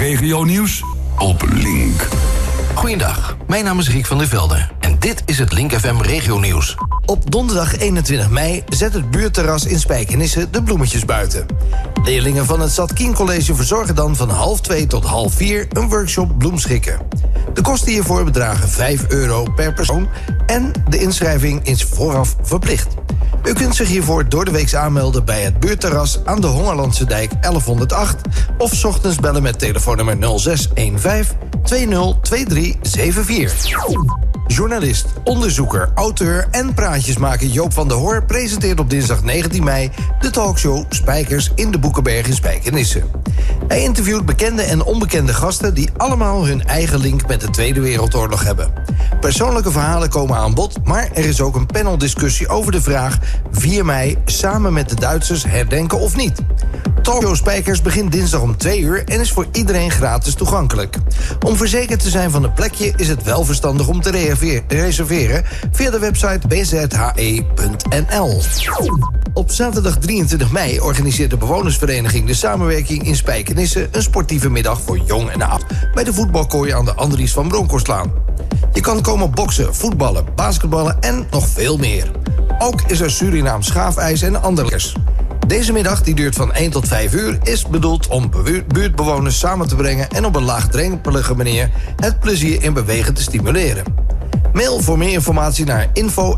Regionieuws op Link. Goeiedag, mijn naam is Riek van der Velde en dit is het Link FM Regionieuws. Op donderdag 21 mei zet het buurtterras in Spijkenisse de bloemetjes buiten. Leerlingen van het Zadkien College verzorgen dan van 13:30 tot 15:30 een workshop bloemschikken. De kosten hiervoor bedragen €5 per persoon en de inschrijving is vooraf verplicht. U kunt zich hiervoor door de week aanmelden bij het buurtterras aan de Hongerlandse Dijk 1108... of 's ochtends bellen met telefoonnummer 0615 202374. Journalist, onderzoeker, auteur en praatjesmaker Joop van der Hoor presenteert op dinsdag 19 mei de talkshow Spijkers in de Boekenberg in Spijkenisse. Hij interviewt bekende en onbekende gasten die allemaal hun eigen link met de Tweede Wereldoorlog hebben. Persoonlijke verhalen komen aan bod, maar er is ook een paneldiscussie over de vraag 4 mei samen met de Duitsers herdenken of niet. Talkshow Spijkers begint dinsdag om 2 uur en is voor iedereen gratis toegankelijk. Om verzekerd te zijn van een plekje is het wel verstandig om te reserveren via de website bzhe.nl. Op zaterdag 23 mei organiseert de bewonersvereniging De Samenwerking in Spijkenisse een sportieve middag voor jong en oud bij de voetbalkooi aan de Andries van Bronkhorstlaan. Je kan komen boksen, voetballen, basketballen en nog veel meer. Ook is er Surinaams schaafijs en andere lekkers. Deze middag, die duurt van 1 tot 5 uur, is bedoeld om buurtbewoners samen te brengen en op een laagdrempelige manier het plezier in bewegen te stimuleren. Mail voor meer informatie naar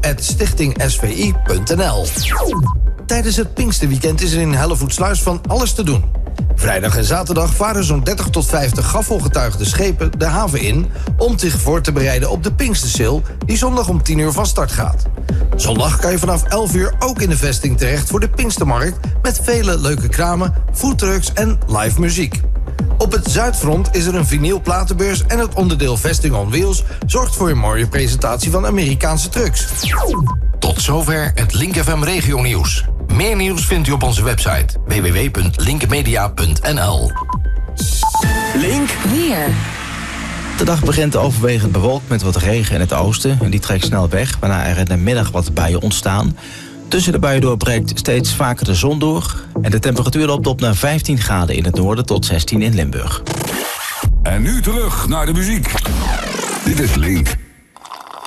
info@stichtingsvi.nl. Tijdens het Pinksterweekend is er in Hellevoetsluis van alles te doen. Vrijdag en zaterdag varen zo'n 30 tot 50 gaffelgetuigde schepen de haven in om zich voor te bereiden op de Pinkstersale die zondag om 10 uur van start gaat. Zondag kan je vanaf 11 uur ook in de vesting terecht voor de Pinkstermarkt met vele leuke kramen, foodtrucks en live muziek. Op het Zuidfront is er een vinylplatenbeurs en het onderdeel Vesting on Wheels zorgt voor een mooie presentatie van Amerikaanse trucks. Tot zover het Link FM Regionieuws. Meer nieuws vindt u op onze website www.linkmedia.nl. Link weer. De dag begint overwegend bewolkt met wat regen in het oosten. En die trekt snel weg, waarna er in de middag wat buien ontstaan. Tussen de buien door breekt steeds vaker de zon door. En de temperatuur loopt op naar 15 graden in het noorden tot 16 in Limburg. En nu terug naar de muziek. Dit is Link.